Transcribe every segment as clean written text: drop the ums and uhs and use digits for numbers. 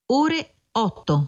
ore 8.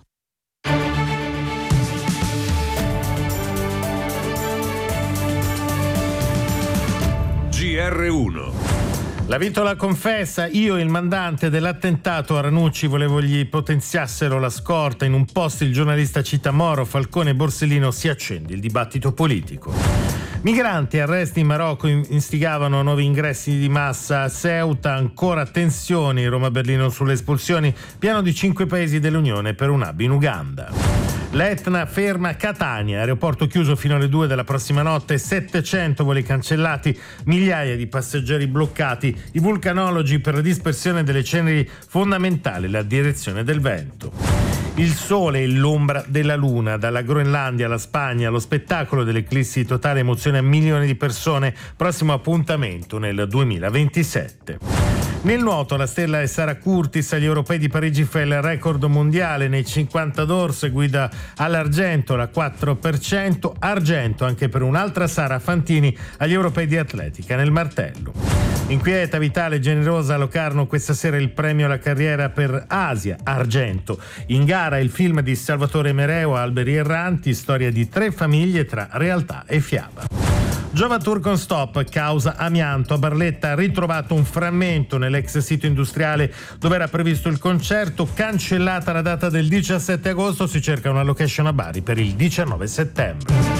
GR1. La Vitola confessa: io, il mandante dell'attentato a Ranucci, volevo gli potenziassero la scorta. In un post il giornalista cita Moro, Falcone e Borsellino. Si accende il dibattito politico. Migranti, arresti in Marocco instigavano nuovi ingressi di massa a Ceuta, ancora tensioni Roma-Berlino sulle espulsioni, piano di 5 paesi dell'Unione per un hub in Uganda. L'Etna ferma Catania, aeroporto chiuso fino alle 2 della prossima notte, 700 voli cancellati, migliaia di passeggeri bloccati, i vulcanologi per la dispersione delle ceneri fondamentali, la direzione del vento. Il sole e l'ombra della luna, dalla Groenlandia alla Spagna, lo spettacolo dell'eclissi totale emoziona milioni di persone, prossimo appuntamento nel 2027. Nel nuoto la stella è Sara Curtis, agli europei di Parigi fa il record mondiale nei 50 d'orso, guida all'argento, la 4%, argento anche per un'altra Sara Fantini agli europei di atletica nel martello. Inquieta, vitale, generosa a Locarno questa sera il premio alla carriera per Asia, argento. In gara il film di Salvatore Mereo, Alberi erranti, storia di 3 famiglie tra realtà e fiaba. Giovatur con stop, causa amianto. A Barletta ritrovato un frammento nell'ex sito industriale dove era previsto il concerto, cancellata la data del 17 agosto, si cerca una location a Bari per il 19 settembre.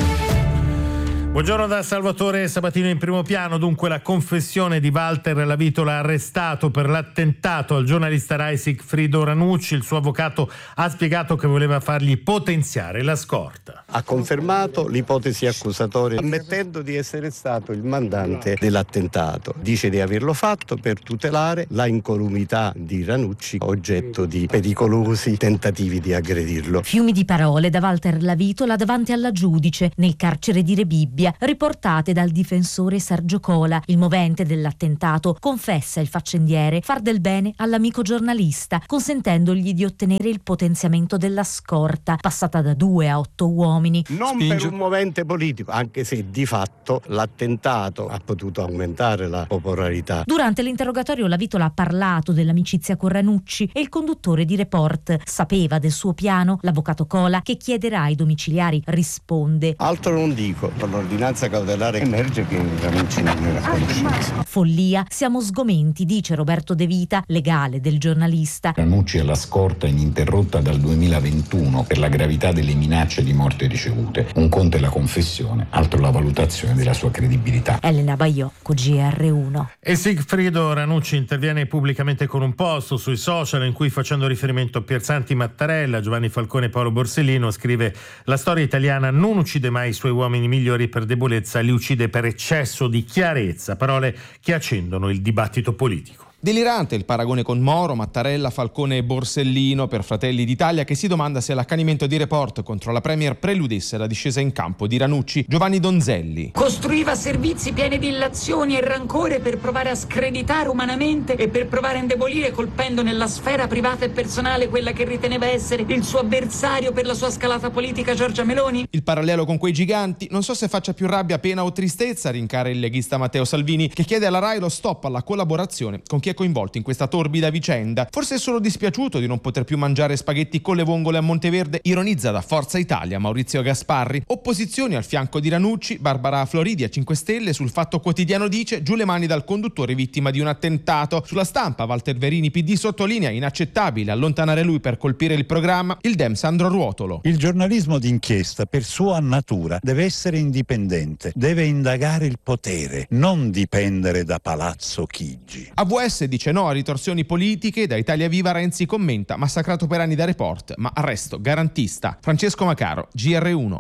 Buongiorno da Salvatore Sabatino in primo piano. Dunque la confessione di Walter Lavitola, arrestato per l'attentato al giornalista Rai Sigfrido Ranucci. Il suo avvocato ha spiegato che voleva fargli potenziare la scorta. Ha confermato l'ipotesi accusatoria ammettendo di essere stato il mandante dell'attentato. Dice di averlo fatto per tutelare la incolumità di Ranucci, oggetto di pericolosi tentativi di aggredirlo. Fiumi di parole da Walter Lavitola davanti alla giudice nel carcere di Rebibbia, riportate dal difensore Sergio Cola. Il movente dell'attentato confessa il faccendiere far del bene all'amico giornalista, consentendogli di ottenere il potenziamento della scorta, passata da 2 a 8 uomini. Non per un movente politico, anche se di fatto l'attentato ha potuto aumentare la popolarità. Durante l'interrogatorio Lavitola ha parlato dell'amicizia con Ranucci e il conduttore di Report sapeva del suo piano. L'avvocato Cola, che chiederà ai domiciliari, risponde: altro non dico, con l'ordinanza cautelare emerge che Ranucci non era conosciuto. Follia, siamo sgomenti, dice Roberto De Vita, legale del giornalista. Ranucci è alla scorta ininterrotta dal 2021 per la gravità delle minacce di morte ricevute. Un conto è la confessione, altro la valutazione della sua credibilità. Elena Baiocco, GR1. E Sigfrido Ranucci interviene pubblicamente con un post sui social in cui, facendo riferimento a Piersanti Mattarella, Giovanni Falcone e Paolo Borsellino, scrive: la storia italiana non uccide mai i suoi uomini migliori per debolezza, li uccide per eccesso di chiarezza. Parole che accendono il dibattito politico. Delirante il paragone con Moro, Mattarella, Falcone e Borsellino per Fratelli d'Italia, che si domanda se l'accanimento di Report contro la Premier preludesse la discesa in campo di Ranucci. Giovanni Donzelli. Costruiva servizi pieni di illazioni e rancore per provare a screditare umanamente e per provare a indebolire, colpendo nella sfera privata e personale quella che riteneva essere il suo avversario per la sua scalata politica, Giorgia Meloni. Il parallelo con quei giganti, non so se faccia più rabbia, pena o tristezza, rincara il leghista Matteo Salvini, che chiede alla Rai lo stop alla collaborazione con chi è coinvolto in questa torbida vicenda. Forse è solo dispiaciuto di non poter più mangiare spaghetti con le vongole a Monteverde, ironizza da Forza Italia Maurizio Gasparri. Opposizioni al fianco di Ranucci, Barbara Floridi a 5 Stelle. Sul Fatto Quotidiano dice: giù le mani dal conduttore vittima di un attentato. Sulla Stampa Walter Verini PD sottolinea: inaccettabile allontanare lui per colpire il programma. Il Dem Sandro Ruotolo. Il giornalismo d'inchiesta per sua natura deve essere indipendente, deve indagare il potere, non dipendere da Palazzo Chigi. AVS dice no a ritorsioni politiche. Da Italia Viva Renzi commenta: massacrato per anni da Report, ma arresto garantista. Francesco Macaro, GR1.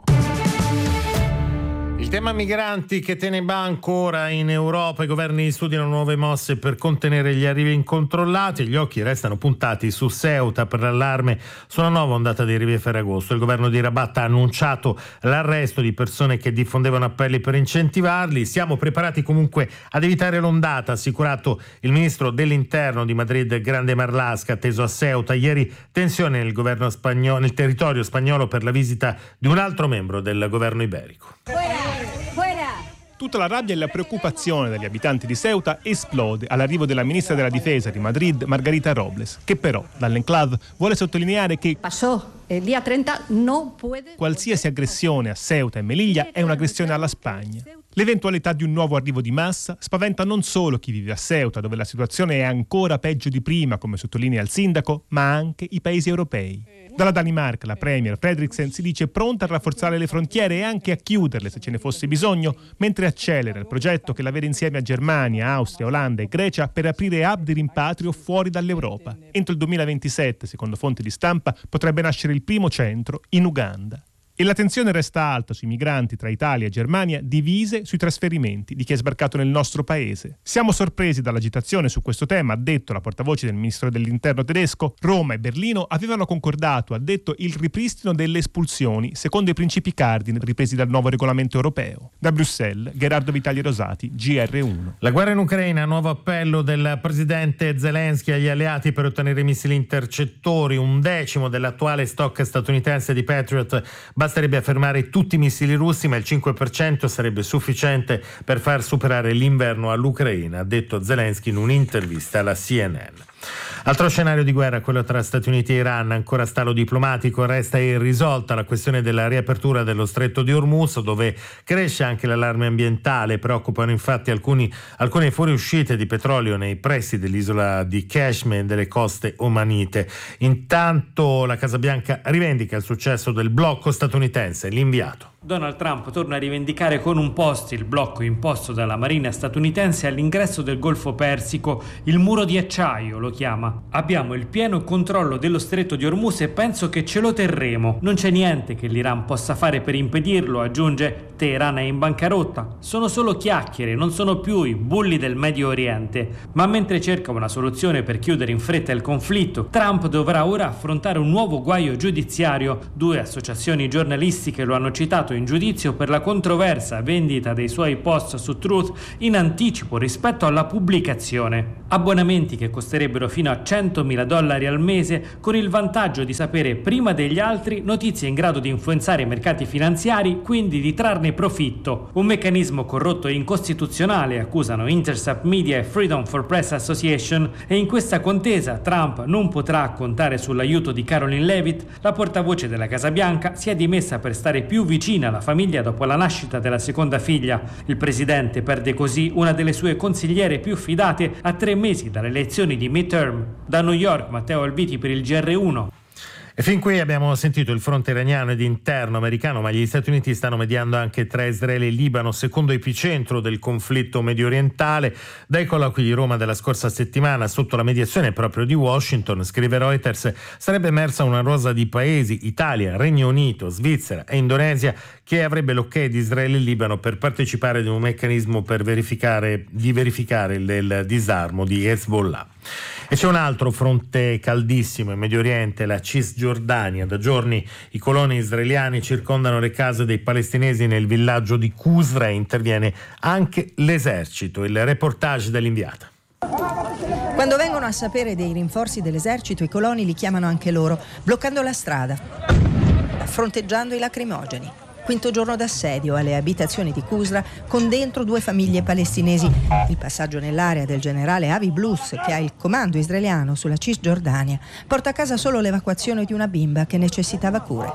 Il tema migranti che teneba ancora in Europa. I governi studiano nuove mosse per contenere gli arrivi incontrollati. Gli occhi restano puntati su Ceuta per l'allarme su una nuova ondata di arrivi a Ferragosto. Il governo di Rabat ha annunciato l'arresto di persone che diffondevano appelli per incentivarli. Siamo preparati comunque ad evitare l'ondata, ha assicurato il ministro dell'interno di Madrid, Grande Marlaska, atteso a Ceuta. Ieri tensione nel governo spagnolo, nel territorio spagnolo, per la visita di un altro membro del governo iberico. Tutta la rabbia e la preoccupazione degli abitanti di Ceuta esplode all'arrivo della ministra della difesa di Madrid, Margarita Robles, che però dall'enclave vuole sottolineare che qualsiasi aggressione a Ceuta e Melilla è un'aggressione alla Spagna. L'eventualità di un nuovo arrivo di massa spaventa non solo chi vive a Ceuta, dove la situazione è ancora peggio di prima, come sottolinea il sindaco, ma anche i paesi europei. Dalla Danimarca la premier Frederiksen si dice pronta a rafforzare le frontiere e anche a chiuderle se ce ne fosse bisogno, mentre accelera il progetto che la vede insieme a Germania, Austria, Olanda e Grecia per aprire hub di rimpatrio fuori dall'Europa. Entro il 2027, secondo fonti di stampa, potrebbe nascere il primo centro in Uganda. E la tensione resta alta sui migranti tra Italia e Germania, divise sui trasferimenti di chi è sbarcato nel nostro paese. Siamo sorpresi dall'agitazione su questo tema, ha detto la portavoce del ministro dell'interno tedesco. Roma e Berlino avevano concordato, ha detto, il ripristino delle espulsioni secondo i principi cardine ripresi dal nuovo regolamento europeo. Da Bruxelles, Gerardo Vitali Rosati, GR1. La guerra in Ucraina, nuovo appello del presidente Zelensky agli alleati per ottenere missili intercettori, 1/10 dell'attuale stock statunitense di Patriot. Basterebbe fermare tutti i missili russi, ma il 5% sarebbe sufficiente per far superare l'inverno all'Ucraina, ha detto Zelensky in un'intervista alla CNN. Altro scenario di guerra, quello tra Stati Uniti e Iran, ancora stallo diplomatico, resta irrisolta la questione della riapertura dello stretto di Hormuz, dove cresce anche l'allarme ambientale. Preoccupano infatti alcune fuoriuscite di petrolio nei pressi dell'isola di Kashmir e delle coste omanite. Intanto la Casa Bianca rivendica il successo del blocco statunitense. L'inviato. Donald Trump torna a rivendicare con un post il blocco imposto dalla Marina statunitense all'ingresso del Golfo Persico, il muro di acciaio lo chiama. Abbiamo il pieno controllo dello stretto di Hormuz e penso che ce lo terremo. Non c'è niente che l'Iran possa fare per impedirlo, aggiunge. Teheran è in bancarotta. Sono solo chiacchiere, non sono più i bulli del Medio Oriente. Ma mentre cerca una soluzione per chiudere in fretta il conflitto, Trump dovrà ora affrontare un nuovo guaio giudiziario. 2 associazioni giornalistiche lo hanno citato in giudizio per la controversa vendita dei suoi post su Truth in anticipo rispetto alla pubblicazione. Abbonamenti che costerebbero fino a $100.000 al mese, con il vantaggio di sapere prima degli altri notizie in grado di influenzare i mercati finanziari, quindi di trarne profitto. Un meccanismo corrotto e incostituzionale, accusano Intercept Media e Freedom for Press Association, e in questa contesa Trump non potrà contare sull'aiuto di Caroline Leavitt. La portavoce della Casa Bianca si è dimessa per stare più vicina alla famiglia dopo la nascita della seconda figlia. Il presidente perde così una delle sue consigliere più fidate a 3 mesi dalle elezioni di midterm. Da New York, Matteo Albiti per il GR1. E fin qui abbiamo sentito il fronte iraniano ed interno americano, ma gli Stati Uniti stanno mediando anche tra Israele e Libano, secondo epicentro del conflitto medio orientale. Dai colloqui di Roma della scorsa settimana, sotto la mediazione proprio di Washington, scrive Reuters, sarebbe emersa una rosa di paesi, Italia, Regno Unito, Svizzera e Indonesia, che avrebbe l'ok di Israele e Libano per partecipare ad un meccanismo per verificare il disarmo di Hezbollah. E c'è un altro fronte caldissimo in Medio Oriente, la Cisgiordania. Da giorni i coloni israeliani circondano le case dei palestinesi nel villaggio di Qusra e interviene anche l'esercito. Il reportage dell'inviata. Quando vengono a sapere dei rinforzi dell'esercito, i coloni li chiamano anche loro, bloccando la strada, fronteggiando i lacrimogeni. Quinto giorno d'assedio alle abitazioni di Qusra, con dentro 2 famiglie palestinesi. Il passaggio nell'area del generale Avi Blus, che ha il comando israeliano sulla Cisgiordania, porta a casa solo l'evacuazione di una bimba che necessitava cure.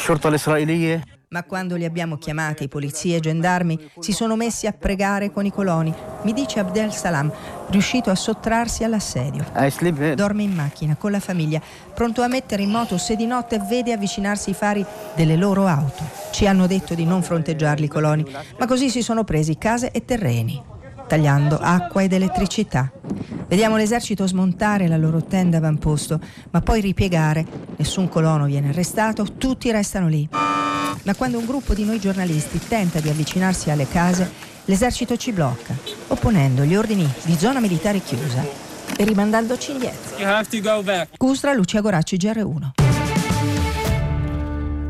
Ma quando li abbiamo chiamati, polizie e gendarmi, si sono messi a pregare con i coloni. Mi dice Abdel Salam, riuscito a sottrarsi all'assedio. Dorme in macchina con la famiglia, pronto a mettere in moto se di notte vede avvicinarsi i fari delle loro auto. Ci hanno detto di non fronteggiarli i coloni, ma così si sono presi case e terreni, tagliando acqua ed elettricità. Vediamo l'esercito smontare la loro tenda avamposto, ma poi ripiegare. Nessun colono viene arrestato, tutti restano lì. Ma quando un gruppo di noi giornalisti tenta di avvicinarsi alle case, l'esercito ci blocca, opponendo gli ordini di zona militare chiusa e rimandandoci indietro. Qusra, Lucia Goracci, GR1.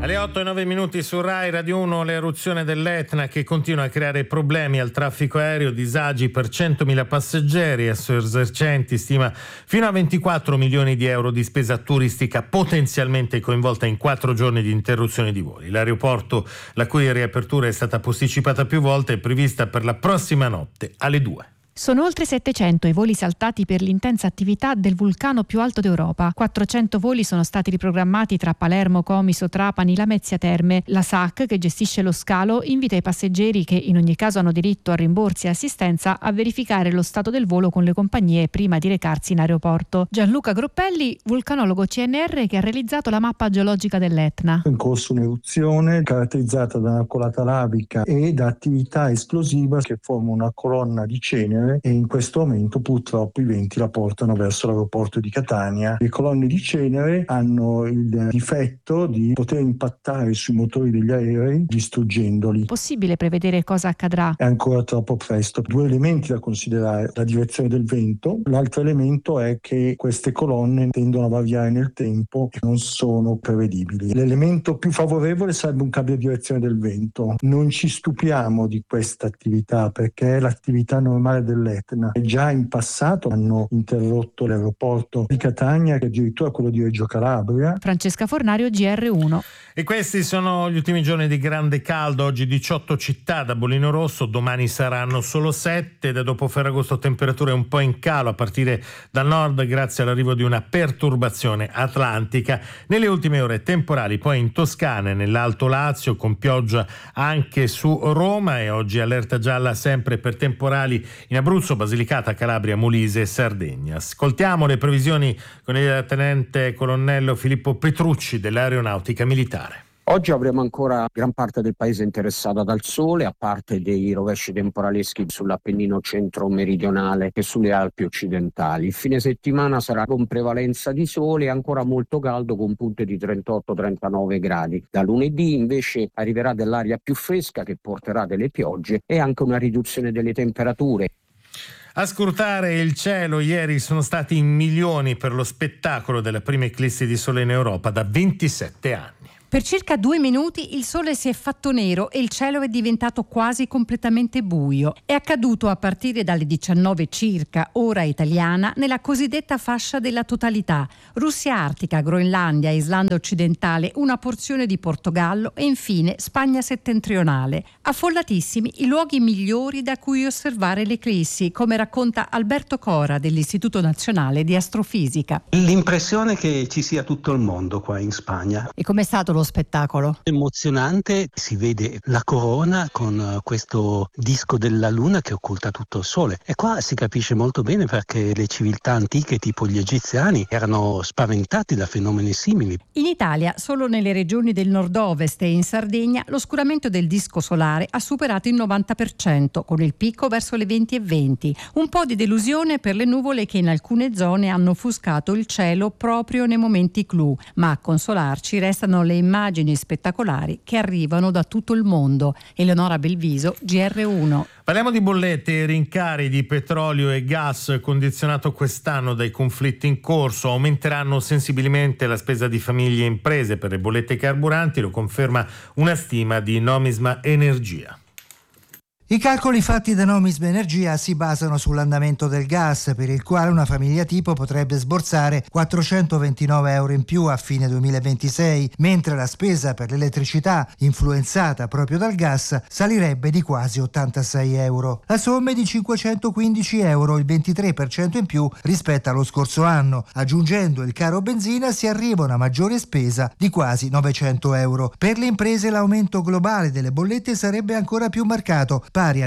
Alle 8:09 su Rai Radio 1, l'eruzione dell'Etna che continua a creare problemi al traffico aereo, disagi per 100.000 passeggeri. Assoesercenti stima fino a 24 milioni di euro di spesa turistica potenzialmente coinvolta in 4 giorni di interruzione di voli. L'aeroporto, la cui riapertura è stata posticipata più volte, è prevista per la prossima notte alle 2. Sono oltre 700 i voli saltati per l'intensa attività del vulcano più alto d'Europa. 400 voli sono stati riprogrammati tra Palermo, Comiso, Trapani, Lamezia Terme. La SAC, che gestisce lo scalo, invita i passeggeri che in ogni caso hanno diritto a rimborsi e assistenza a verificare lo stato del volo con le compagnie prima di recarsi in aeroporto. Gianluca Groppelli, vulcanologo CNR che ha realizzato la mappa geologica dell'Etna. È in corso un'eruzione caratterizzata da una colata lavica e da attività esplosiva che forma una colonna di cenere, e in questo momento purtroppo i venti la portano verso l'aeroporto di Catania. Le colonne di cenere hanno il difetto di poter impattare sui motori degli aerei distruggendoli. Possibile prevedere cosa accadrà? È ancora troppo presto. 2 elementi da considerare: la direzione del vento. L'altro elemento è che queste colonne tendono a variare nel tempo e non sono prevedibili. L'elemento più favorevole sarebbe un cambio di direzione del vento. Non ci stupiamo di questa attività perché è l'attività normale dell'Etna. Già in passato hanno interrotto l'aeroporto di Catania e addirittura quello di Reggio Calabria. Francesca Fornario, GR1. E questi sono gli ultimi giorni di grande caldo. Oggi 18 città da bollino rosso, domani saranno solo 7. Da dopo Ferragosto temperature un po' in calo a partire dal nord grazie all'arrivo di una perturbazione atlantica. Nelle ultime ore temporali poi in Toscana e nell'Alto Lazio, con pioggia anche su Roma, e oggi allerta gialla sempre per temporali in Abruzzo, Basilicata, Calabria, Molise e Sardegna. Ascoltiamo le previsioni con il tenente colonnello Filippo Petrucci dell'Aeronautica Militare. Oggi avremo ancora gran parte del paese interessata dal sole, a parte dei rovesci temporaleschi sull'Appennino centro-meridionale e sulle Alpi occidentali. Il fine settimana sarà con prevalenza di sole e ancora molto caldo con punte di 38-39 gradi. Da lunedì invece arriverà dell'aria più fresca che porterà delle piogge e anche una riduzione delle temperature. A scrutare il cielo ieri sono stati in milioni per lo spettacolo della prima eclissi di sole in Europa da 27 anni. Per circa 2 minuti il sole si è fatto nero e il cielo è diventato quasi completamente buio. È accaduto a partire dalle 19 circa, ora italiana, nella cosiddetta fascia della totalità: Russia artica, Groenlandia, Islanda occidentale, una porzione di Portogallo e infine Spagna settentrionale. Affollatissimi i luoghi migliori da cui osservare l'eclissi, come racconta Alberto Cora dell'Istituto Nazionale di Astrofisica. L'impressione è che ci sia tutto il mondo qua in Spagna. E com'è stato lo spettacolo? Emozionante, si vede la corona con questo disco della luna che occulta tutto il sole, e qua si capisce molto bene perché le civiltà antiche tipo gli egiziani erano spaventati da fenomeni simili. In Italia, solo nelle regioni del nord-ovest e in Sardegna, l'oscuramento del disco solare ha superato il 90%, con il picco verso le 20:20. Un po' di delusione per le nuvole che in alcune zone hanno offuscato il cielo proprio nei momenti clou, ma a consolarci restano le immagini spettacolari che arrivano da tutto il mondo. Eleonora Belviso, GR1. Parliamo di bollette e rincari di petrolio e gas condizionato quest'anno dai conflitti in corso. Aumenteranno sensibilmente la spesa di famiglie e imprese per le bollette carburanti, lo conferma una stima di Nomisma Energia. I calcoli fatti da Nomisma Energia si basano sull'andamento del gas, per il quale una famiglia tipo potrebbe sborsare 429 euro in più a fine 2026, mentre la spesa per l'elettricità, influenzata proprio dal gas, salirebbe di quasi 86 euro. La somma è di 515 euro, il 23% in più rispetto allo scorso anno. Aggiungendo il caro benzina si arriva a una maggiore spesa di quasi 900 euro. Per le imprese l'aumento globale delle bollette sarebbe ancora più marcato, pari al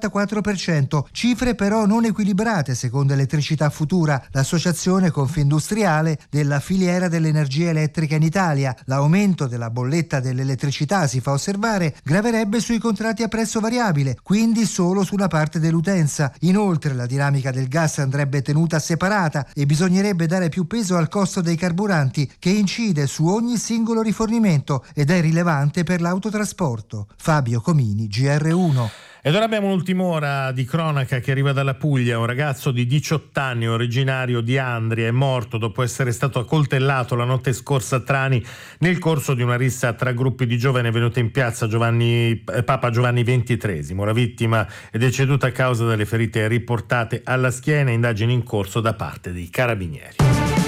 54%, cifre però non equilibrate secondo Elettricità Futura, l'associazione confindustriale della filiera dell'energia elettrica in Italia. L'aumento della bolletta dell'elettricità, si fa osservare, graverebbe sui contratti a prezzo variabile, quindi solo sulla parte dell'utenza. Inoltre la dinamica del gas andrebbe tenuta separata e bisognerebbe dare più peso al costo dei carburanti, che incide su ogni singolo rifornimento ed è rilevante per l'autotrasporto. Fabio Comini, GR1. Ed ora abbiamo un'ultima ora di cronaca che arriva dalla Puglia. Un ragazzo di 18 anni, originario di Andria, è morto dopo essere stato accoltellato la notte scorsa a Trani nel corso di una rissa tra gruppi di giovani venuta in piazza Papa Giovanni XXIII. La vittima è deceduta a causa delle ferite riportate alla schiena, indagini in corso da parte dei carabinieri.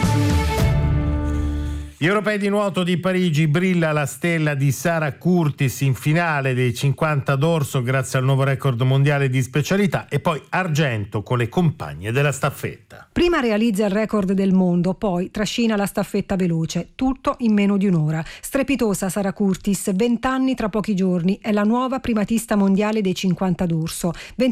Gli europei di nuoto di Parigi, brilla la stella di Sara Curtis in finale dei 50 d'orso grazie al nuovo record mondiale di specialità, e poi argento con le compagne della staffetta. Prima realizza il record del mondo, poi trascina la staffetta veloce, tutto in meno di un'ora. Strepitosa Sara Curtis, 20 anni tra pochi giorni, è la nuova primatista mondiale dei 50 d'orso.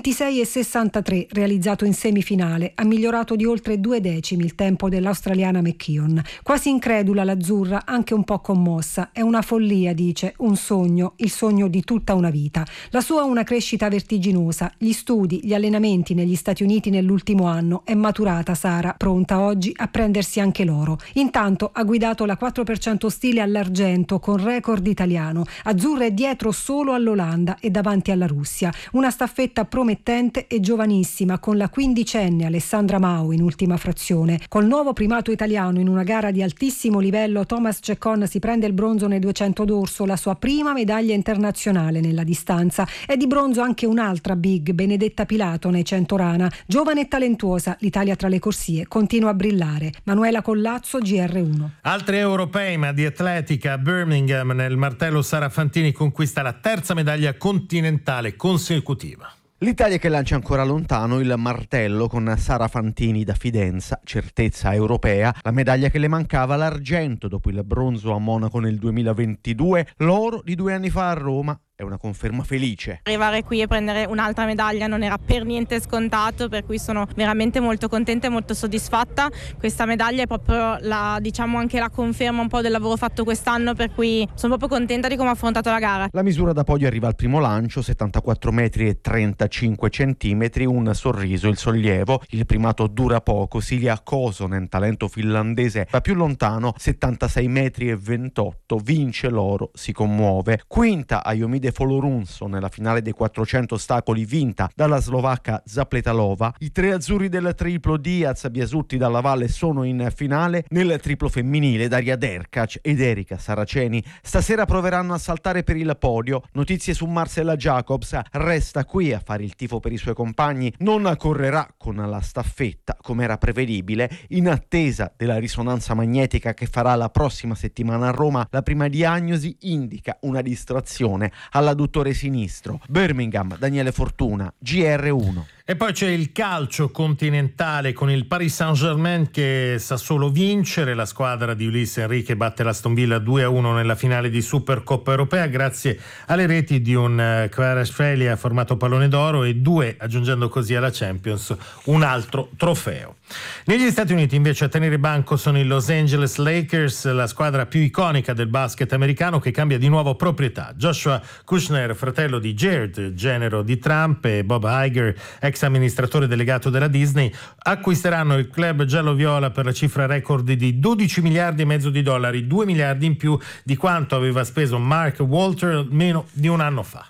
26,63 realizzato in semifinale, ha migliorato di oltre 2 decimi il tempo dell'australiana McKeon. Quasi incredula l'azzurra, anche un po' commossa. È una follia, dice, un sogno, il sogno di tutta una vita. La sua è una crescita vertiginosa, gli studi, gli allenamenti negli Stati Uniti nell'ultimo anno. È maturata Sara, pronta oggi a prendersi anche l'oro. Intanto ha guidato la 4% stile all'argento con record italiano. Azzurra è dietro solo all'Olanda e davanti alla Russia. Una staffetta promettente e giovanissima, con la 15enne Alessandra Mao in ultima frazione. Col nuovo primato italiano in una gara di altissimo livello, Thomas Ceccon si prende il bronzo nei 200 d'orso, la sua prima medaglia internazionale nella distanza. È di bronzo anche un'altra big, Benedetta Pilato nei 100 rana. Giovane e talentuosa, l'Italia tra le corsie continua a brillare. Manuela Collazzo, GR1. Altri europei, ma di atletica, a Birmingham nel martello Sara Fantini conquista la terza medaglia continentale consecutiva. L'Italia che lancia ancora lontano il martello con Sara Fantini da Fidenza, certezza europea, la medaglia che le mancava, l'argento dopo il bronzo a Monaco nel 2022, l'oro di 2 anni fa a Roma. È una conferma felice. Arrivare qui e prendere un'altra medaglia non era per niente scontato, per cui sono veramente molto contenta e molto soddisfatta. Questa medaglia è proprio anche la conferma un po' del lavoro fatto quest'anno, per cui sono proprio contenta di come ho affrontato la gara. La misura da podio arriva al primo lancio, 74 metri e 35 centimetri, un sorriso, il sollievo. Il primato dura poco, Silja Kosonen, talento finlandese, va più lontano, 76 metri e 28, vince l'oro, si commuove. Quinta Ayomide Folorunso nella finale dei 400 ostacoli, vinta dalla slovacca Zapletalova. I tre azzurri del triplo Diaz, Biasutti dalla Valle sono in finale. Nel triplo femminile Daria Derkac ed Erika Saraceni stasera proveranno a saltare per il podio. Notizie su Marcella Jacobs, resta qui a fare il tifo per i suoi compagni, non correrà con la staffetta come era prevedibile, in attesa della risonanza magnetica che farà la prossima settimana a Roma. La prima diagnosi indica una distrazione all'adduttore sinistro. Birmingham, Daniele Fortuna, GR1. E poi c'è il calcio continentale con il Paris Saint-Germain che sa solo vincere. La squadra di Luis Enrique batte l'Aston Villa 2-1 nella finale di Supercoppa Europea grazie alle reti di un Kvaratskhelia formato pallone d'oro e 2, aggiungendo così alla Champions un altro trofeo. Negli Stati Uniti invece a tenere banco sono i Los Angeles Lakers, la squadra più iconica del basket americano che cambia di nuovo proprietà. Joshua Kushner, fratello di Jared, genero di Trump, e Bob Iger, ex amministratore delegato della Disney, acquisteranno il club giallo-viola per la cifra record di 12 miliardi e mezzo di dollari, 2 miliardi in più di quanto aveva speso Mark Walter meno di un anno fa.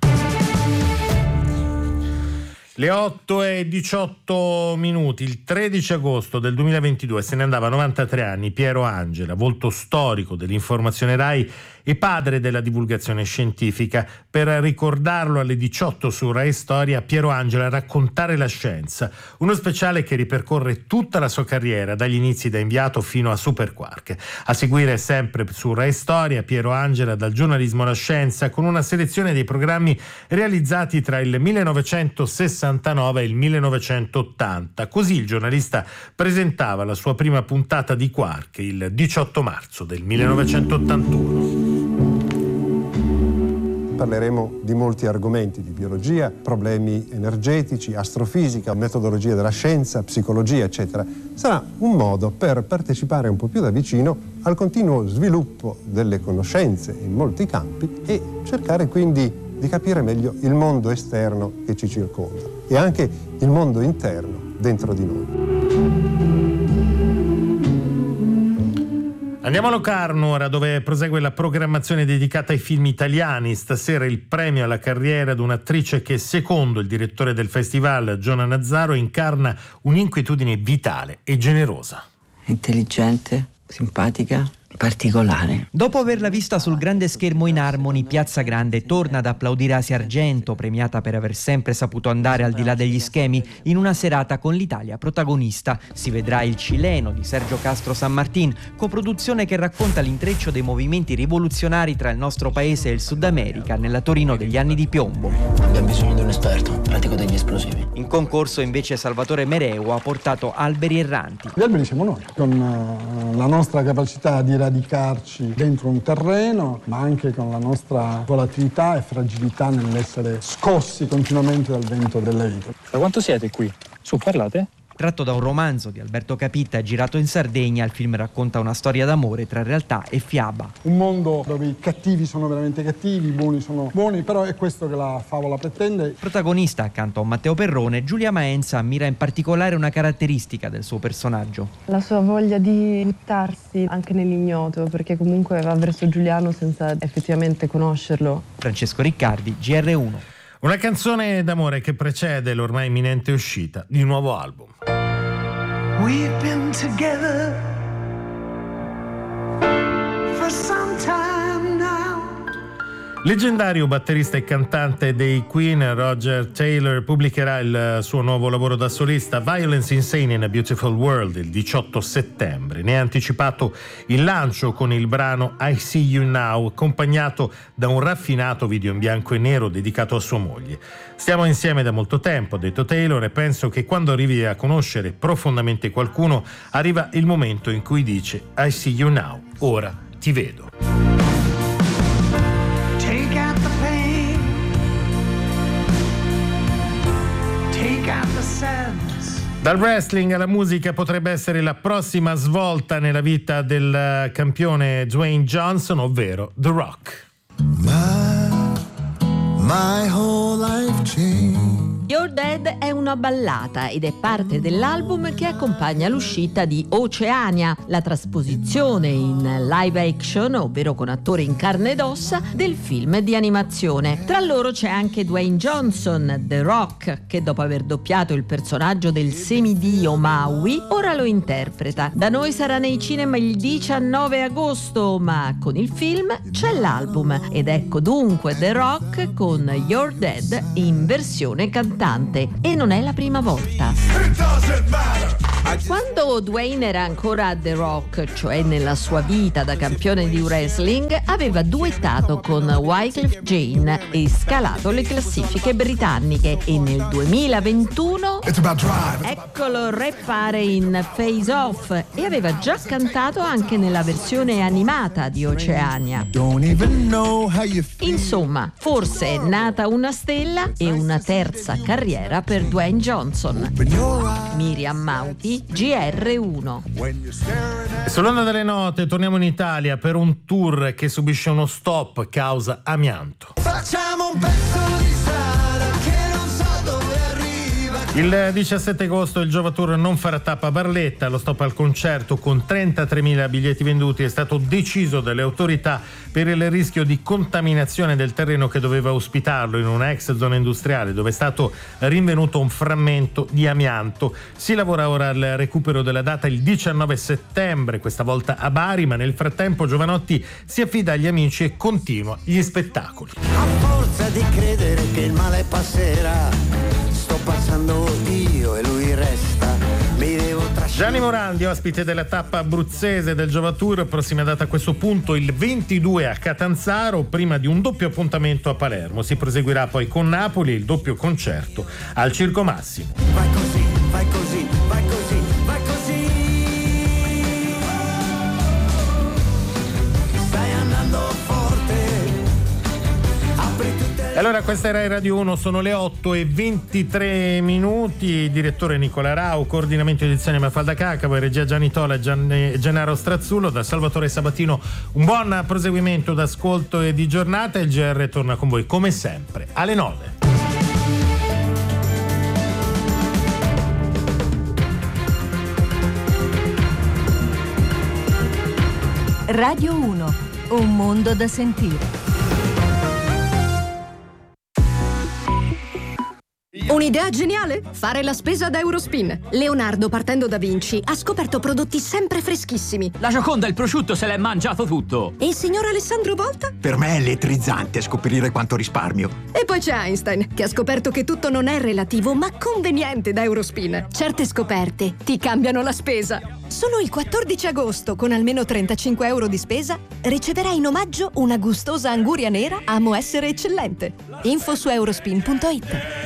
Le 8:18, il 13 agosto del 2022 se ne andava a 93 anni Piero Angela, volto storico dell'informazione Rai e padre della divulgazione scientifica. Per ricordarlo alle 18 su Rai Storia, Piero Angela, Raccontare la scienza, uno speciale che ripercorre tutta la sua carriera, dagli inizi da inviato fino a Superquark. A seguire sempre su Rai Storia, Piero Angela, dal giornalismo alla scienza, con una selezione dei programmi realizzati tra il 1969 e il 1980. Così il giornalista presentava la sua prima puntata di Quark il 18 marzo del 1981. Parleremo di molti argomenti, di biologia, problemi energetici, astrofisica, metodologia della scienza, psicologia, eccetera. Sarà un modo per partecipare un po' più da vicino al continuo sviluppo delle conoscenze in molti campi e cercare quindi di capire meglio il mondo esterno che ci circonda e anche il mondo interno dentro di noi. Andiamo a Locarno ora, dove prosegue la programmazione dedicata ai film italiani. Stasera il premio alla carriera ad un'attrice che, secondo il direttore del festival, Giona Nazzaro, incarna un'inquietudine vitale e generosa. Intelligente, simpatica, particolare. Dopo averla vista sul grande schermo in Harmony, Piazza Grande torna ad applaudire Asia Argento, premiata per aver sempre saputo andare al di là degli schemi, in una serata con l'Italia protagonista. Si vedrà Il cileno di Sergio Castro San Martín, coproduzione che racconta l'intreccio dei movimenti rivoluzionari tra il nostro paese e il Sud America nella Torino degli anni di piombo. Abbiamo bisogno di un esperto, pratico degli esplosivi. In concorso invece Salvatore Mereu ha portato Alberi Erranti. Gli alberi siamo noi, con la nostra capacità di radicarci dentro un terreno, ma anche con la nostra volatilità e fragilità nell'essere scossi continuamente dal vento della vita. Da quanto siete qui? Su, parlate. Tratto da un romanzo di Alberto Capitta girato in Sardegna, il film racconta una storia d'amore tra realtà e fiaba. Un mondo dove i cattivi sono veramente cattivi, i buoni sono buoni, però è questo che la favola pretende. Protagonista accanto a Matteo Perrone, Giulia Maenza ammira in particolare una caratteristica del suo personaggio. La sua voglia di buttarsi anche nell'ignoto, perché comunque va verso Giuliano senza effettivamente conoscerlo. Francesco Riccardi, GR1. Una canzone d'amore che precede l'ormai imminente uscita di un nuovo album. We've been together for some time now. Leggendario batterista e cantante dei Queen, Roger Taylor pubblicherà il suo nuovo lavoro da solista, Violence Insane in a Beautiful World, il 18 settembre. Ne ha anticipato il lancio con il brano I See You Now, accompagnato da un raffinato video in bianco e nero dedicato a sua moglie. Stiamo insieme da molto tempo, ha detto Taylor, e penso che quando arrivi a conoscere profondamente qualcuno arriva il momento in cui dice I see you now, ora ti vedo. Take out the pain, take out the sadness. Dal wrestling alla musica potrebbe essere la prossima svolta nella vita del campione Dwayne Johnson, ovvero The Rock. My whole life changed. Your Dead è una ballata ed è parte dell'album che accompagna l'uscita di Oceania, la trasposizione in live action, ovvero con attori in carne ed ossa, del film di animazione. Tra loro c'è anche Dwayne Johnson, The Rock, che dopo aver doppiato il personaggio del semidio Maui, ora lo interpreta. Da noi sarà nei cinema il 19 agosto, ma con il film c'è l'album. Ed ecco dunque The Rock con Your Dead in versione cantante. E non è la prima volta. Quando Dwayne era ancora The Rock, cioè nella sua vita da campione di wrestling, aveva duettato con Wyclef Jean e scalato le classifiche britanniche, e nel 2021 eccolo rappare in Face Off, e aveva già cantato anche nella versione animata di Oceania. Insomma, forse è nata una stella e una terza carriera per Dwayne Johnson. Miriam Mauti, GR1. Sull'onda delle note torniamo in Italia per un tour che subisce uno stop causa amianto. Facciamo un pezzo di strada che non so dove arriva. Il 17 agosto il Giova Tour non farà tappa a Barletta. Lo stop al concerto con 33.000 biglietti venduti è stato deciso dalle autorità per il rischio di contaminazione del terreno che doveva ospitarlo in una ex zona industriale dove è stato rinvenuto un frammento di amianto. Si lavora ora al recupero della data il 19 settembre, questa volta a Bari, ma nel frattempo Giovanotti si affida agli amici e continua gli spettacoli. A forza di credere che il male passerà, sto passando io e lui resta. Mi devo Gianni Morandi, ospite della tappa abruzzese del Giova Tour, prossima data a questo punto il 22 a Catanzaro, prima di un doppio appuntamento a Palermo. Si proseguirà poi con Napoli e il doppio concerto al Circo Massimo. Vai così, vai così, vai così, vai così. Stai andando forte. Apri tutte le... E allora questa era Radio 1, sono le 8:23, direttore Nicola Rau, coordinamento edizione Mafalda Cacavo, regia Gianni Tola e Gennaro Strazzullo. Da Salvatore Sabatino un buon proseguimento d'ascolto e di giornata. Il GR torna con voi come sempre alle 9. Radio 1, un mondo da sentire. Un'idea geniale? Fare la spesa da Eurospin. Leonardo, partendo da Vinci, ha scoperto prodotti sempre freschissimi. La Gioconda, il prosciutto, se l'è mangiato tutto. E il signor Alessandro Volta? Per me è elettrizzante scoprire quanto risparmio. E poi c'è Einstein, che ha scoperto che tutto non è relativo, ma conveniente da Eurospin. Certe scoperte ti cambiano la spesa. Solo il 14 agosto, con almeno 35 euro di spesa, riceverai in omaggio una gustosa anguria nera Amo essere eccellente. Info su eurospin.it.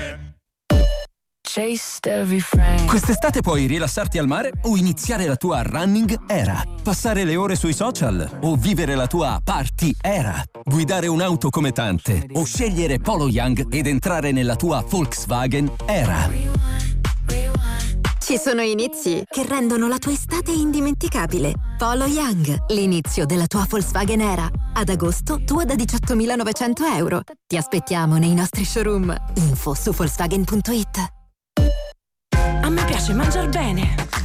Quest'estate puoi rilassarti al mare o iniziare la tua running era, passare le ore sui social o vivere la tua party era, guidare un'auto come tante o scegliere Polo Young ed entrare nella tua Volkswagen era. Ci sono inizi che rendono la tua estate indimenticabile. Polo Young, l'inizio della tua Volkswagen era. Ad agosto, tua da 18.900 euro. Ti aspettiamo nei nostri showroom. Info su Volkswagen.it. A me piace mangiar bene.